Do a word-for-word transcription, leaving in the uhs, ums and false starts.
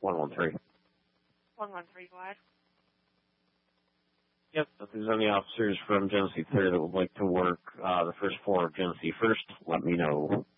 one one three. one one three, go ahead. Yep, if there's any officers from Genesee third that would like to work uh, the first floor of Genesee first, let me know.